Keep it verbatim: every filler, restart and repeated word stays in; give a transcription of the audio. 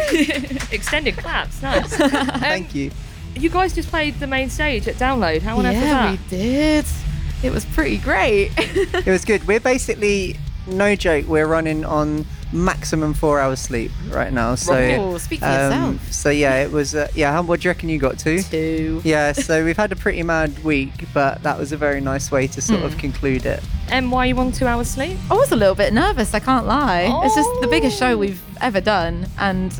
Extended claps, nice. Um, Thank you. You guys just played the main stage at Download. How on earth was Yeah, that? we did. It was pretty great. It was good. We're basically, no joke, we're running on maximum four hours sleep right now. So, Oh, speak for yourself. so yeah, it was. Uh, yeah, how- what do you reckon you got to? Two. Yeah, so we've had a pretty mad week, but that was a very nice way to sort of conclude it. And why are you on two hours sleep? I was a little bit nervous, I can't lie. It's just the biggest show Oh. we've ever done, and